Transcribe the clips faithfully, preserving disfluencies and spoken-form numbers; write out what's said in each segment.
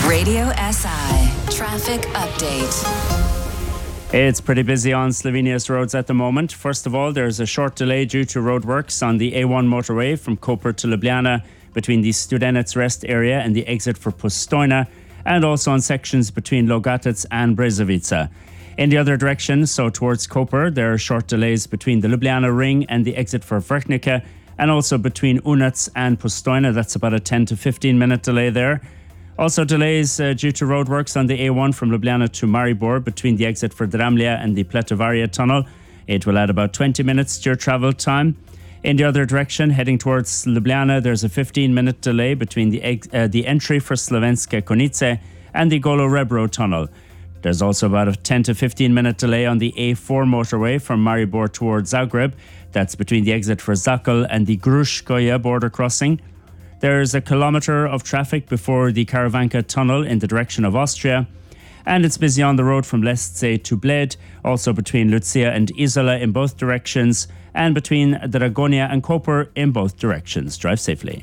Radio S I Traffic Update. It's pretty busy on Slovenia's roads at the moment. First of all, there's a short delay due to roadworks on the A one motorway from Koper to Ljubljana between the Studenec rest area and the exit for Postojna, and also on sections between Logatec and Brezovica. In the other direction, so towards Koper, there are short delays between the Ljubljana ring and the exit for Vrhnika, and also between Unac and Postojna. That's about a ten to fifteen minute delay there. Also delays uh, due to roadworks on the A one from Ljubljana to Maribor between the exit for Dramlja and the Pletovaria tunnel. It will add about twenty minutes to your travel time. In the other direction, heading towards Ljubljana, there's a fifteen minute delay between the ex- uh, the entry for Slovenske Konjice and the Golo-Rebro tunnel. There's also about a ten to fifteen minute delay on the A four motorway from Maribor towards Zagreb. That's between the exit for Zakol and the Gruškoje border crossing. There's a kilometre of traffic before the Karavanka tunnel in the direction of Austria. And it's busy on the road from Lesce to Bled, also between Lucia and Isola in both directions, and between Dragonja and Koper in both directions. Drive safely.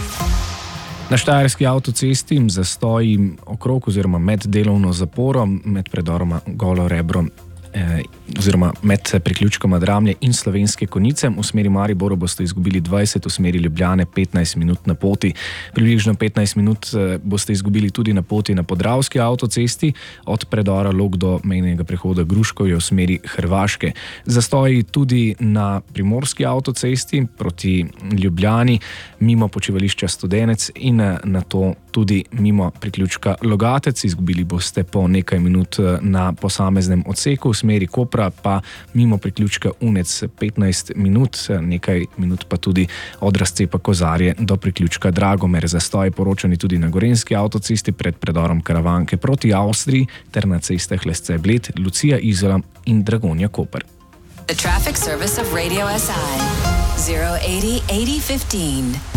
Na Štajerski avtocesti zastoji okrog oziroma med delovno zaporo, med predoroma Golo-Rebro eh, oziroma med priključkoma Dramlje in Slovenske Konjice. V smeri Mariboru boste izgubili dvajset, v smeri Ljubljane petnajst minut na poti. Približno petnajst minut eh, boste izgubili tudi na poti na Podravski avtocesti od predora Log do mejnega prehoda Gruškovje v smeri Hrvaške. Zastoji tudi na Primorski avtocesti proti Ljubljani, mimo počivališča Studenec in na to tudi mimo priključka Logatec. Izgubili boste po nekaj minut na posameznem odseku, v smeri Kopra pa mimo priključka Unec petnajst minut, nekaj minut pa tudi od razcepa Kozarje do priključka Dragomer. Zastoj poročani tudi na Gorenjski avtocesti pred predorom Karavanke proti Avstriji ter na cestah Lesce Bled, Lucija Izola in Dragonja Koper. The traffic service of Radio S I zero eighty eighty fifteen.